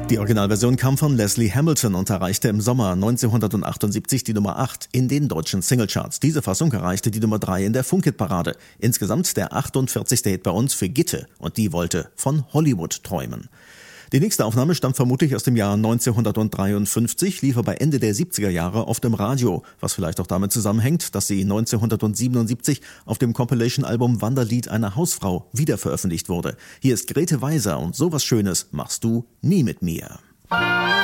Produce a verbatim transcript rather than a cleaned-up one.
Die Originalversion kam von Leslie Hamilton und erreichte im Sommer neunzehnhundertachtundsiebzig die Nummer acht in den deutschen Singlecharts. Diese Fassung erreichte die Nummer drei in der Funk-Hit-Parade. Insgesamt der achtundvierzigste Hit bei uns für Gitte, und die wollte von Hollywood träumen. Die nächste Aufnahme stammt vermutlich aus dem Jahr neunzehnhundertdreiundfünfzig, lief aber Ende der siebziger Jahre oft im Radio, was vielleicht auch damit zusammenhängt, dass sie neunzehnhundertsiebenundsiebzig auf dem Compilation-Album Wanderlied einer Hausfrau wiederveröffentlicht wurde. Hier ist Grete Weiser und Sowas Schönes machst du nie mit mir.